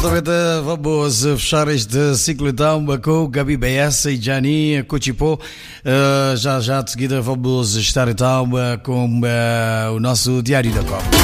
Vamos fechar este ciclo então com Gabi BS e Gianni Cucipo. Já de seguida vamos estar então com o nosso Diário da Copa.